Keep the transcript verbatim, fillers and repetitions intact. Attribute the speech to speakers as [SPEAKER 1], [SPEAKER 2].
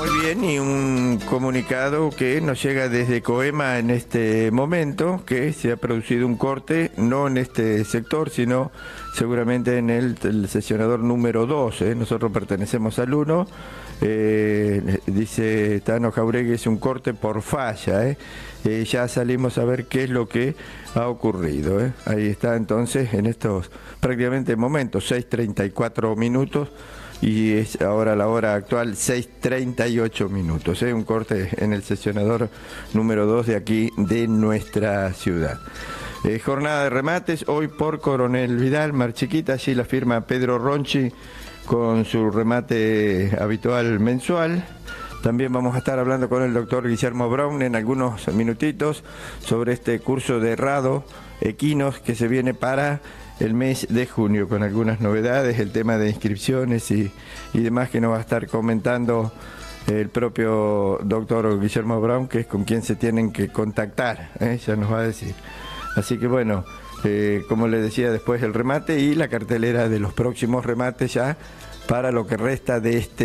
[SPEAKER 1] Muy bien, y un comunicado que nos llega desde Coema en este momento, que se ha producido un corte, no en este sector, sino seguramente en el, el sesionador número dos. ¿eh? Nosotros pertenecemos al uno. Eh, dice Tano Jauregui, es un corte por falla. ¿eh? Eh, ya salimos a ver qué es lo que ha ocurrido. ¿eh? Ahí está entonces, en estos prácticamente momentos, seis treinta y cuatro minutos. Y es ahora la hora actual seis treinta y ocho minutos, ¿eh? Un corte en el sesionador número dos de aquí de nuestra ciudad. Eh, jornada de remates, hoy por Coronel Vidal, Mar Chiquita, allí la firma Pedro Ronchi con su remate habitual mensual. También vamos a estar hablando con el doctor Guillermo Brown en algunos minutitos sobre este curso de errado equinos que se viene para el mes de junio, con algunas novedades, el tema de inscripciones y, y demás que nos va a estar comentando el propio doctor Guillermo Brown, que es con quien se tienen que contactar, ¿eh? Ya nos va a decir. Así que bueno, eh, como les decía, después el remate y la cartelera de los próximos remates ya para lo que resta de este